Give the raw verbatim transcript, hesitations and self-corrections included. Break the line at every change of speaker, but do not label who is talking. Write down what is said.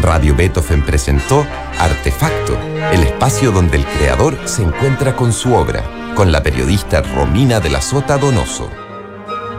Radio Beethoven presentó Artefacto, el espacio donde el creador se encuentra con su obra, con la periodista Romina de la Sota Donoso.